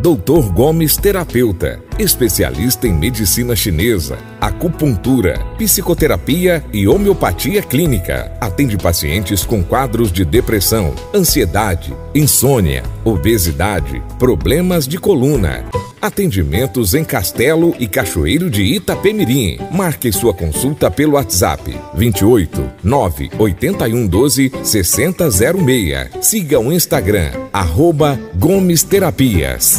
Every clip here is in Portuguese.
Dr. Gomes Terapeuta, especialista em medicina chinesa, acupuntura, psicoterapia e homeopatia clínica. Atende pacientes com quadros de depressão, ansiedade, insônia, obesidade, problemas de coluna. Atendimentos em Castelo e Cachoeiro de Itapemirim. Marque sua consulta pelo WhatsApp 28 98112 6006. Siga o Instagram @Gomes Terapias.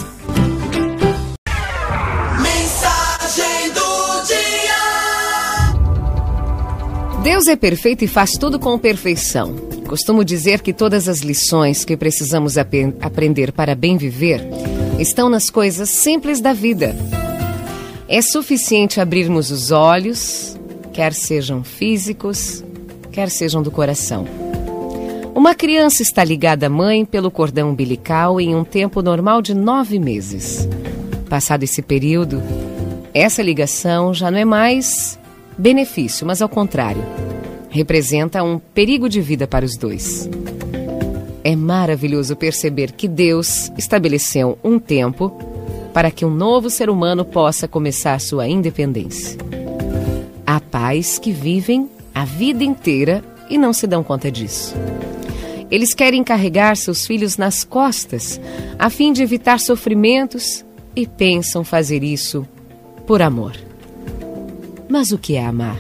Mensagem do dia. Deus é perfeito e faz tudo com perfeição. Costumo dizer que todas as lições que precisamos aprender para bem viver estão nas coisas simples da vida. É suficiente abrirmos os olhos, quer sejam físicos, quer sejam do coração. Uma criança está ligada à mãe pelo cordão umbilical em um tempo normal de 9 meses. Passado esse período, essa ligação já não é mais benefício, mas ao contrário, representa um perigo de vida para os dois. É maravilhoso perceber que Deus estabeleceu um tempo para que um novo ser humano possa começar sua independência. Há pais que vivem a vida inteira e não se dão conta disso. Eles querem carregar seus filhos nas costas a fim de evitar sofrimentos e pensam fazer isso por amor. Mas o que é amar?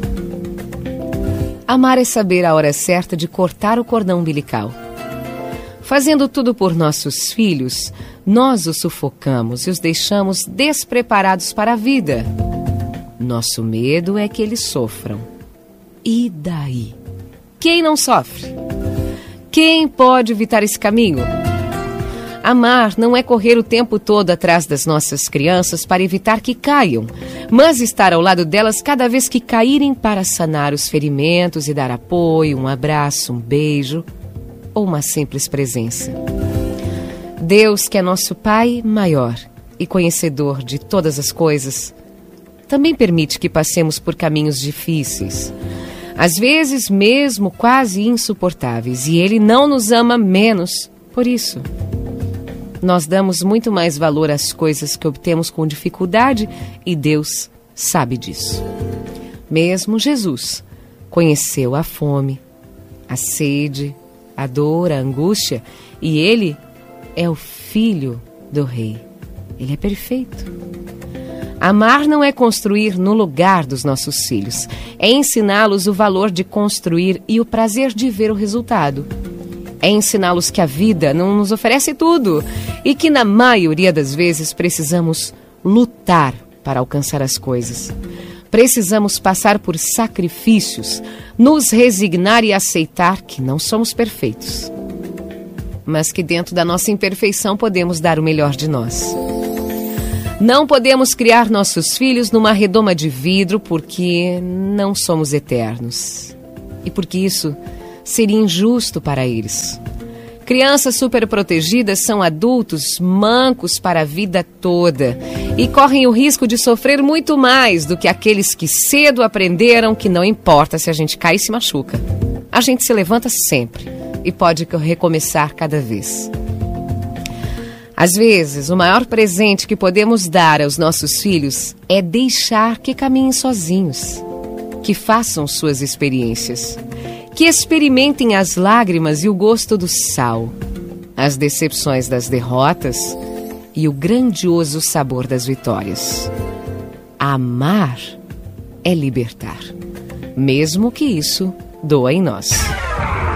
Amar é saber a hora certa de cortar o cordão umbilical. Fazendo tudo por nossos filhos, nós os sufocamos e os deixamos despreparados para a vida. Nosso medo é que eles sofram. E daí? Quem não sofre? Quem pode evitar esse caminho? Amar não é correr o tempo todo atrás das nossas crianças para evitar que caiam, mas estar ao lado delas cada vez que caírem para sanar os ferimentos e dar apoio, um abraço, um beijo ou uma simples presença. Deus, que é nosso Pai maior e conhecedor de todas as coisas, também permite que passemos por caminhos difíceis, às vezes mesmo quase insuportáveis, e Ele não nos ama menos por isso. Nós damos muito mais valor às coisas que obtemos com dificuldade e Deus sabe disso. Mesmo Jesus conheceu a fome, a sede, a dor, a angústia, e Ele é o Filho do Rei. Ele é perfeito. Amar não é construir no lugar dos nossos filhos, é ensiná-los o valor de construir e o prazer de ver o resultado. É ensiná-los que a vida não nos oferece tudo e que, na maioria das vezes, precisamos lutar para alcançar as coisas. Precisamos passar por sacrifícios, nos resignar e aceitar que não somos perfeitos, mas que dentro da nossa imperfeição podemos dar o melhor de nós. Não podemos criar nossos filhos numa redoma de vidro porque não somos eternos e porque isso seria injusto para eles. Crianças superprotegidas são adultos mancos para a vida toda e correm o risco de sofrer muito mais do que aqueles que cedo aprenderam que não importa se a gente cai e se machuca. A gente se levanta sempre e pode recomeçar cada vez. Às vezes, o maior presente que podemos dar aos nossos filhos é deixar que caminhem sozinhos, que façam suas experiências, que experimentem as lágrimas e o gosto do sal, as decepções das derrotas e o grandioso sabor das vitórias. Amar é libertar, mesmo que isso doa em nós.